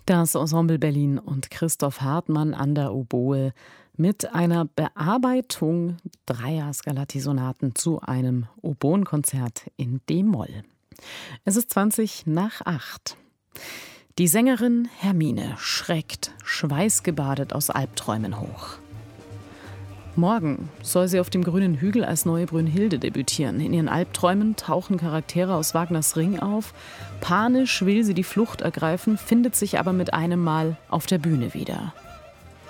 Das Ensemble Berlin und Christoph Hartmann an der Oboe mit einer Bearbeitung dreier Scarlatti-Sonaten zu einem Oboenkonzert in D-Moll. Es ist 7:20. Die Sängerin Hermine schreckt schweißgebadet aus Albträumen hoch. Morgen soll sie auf dem grünen Hügel als neue Brünnhilde debütieren. In ihren Albträumen tauchen Charaktere aus Wagners Ring auf. Panisch will sie die Flucht ergreifen, findet sich aber mit einem Mal auf der Bühne wieder.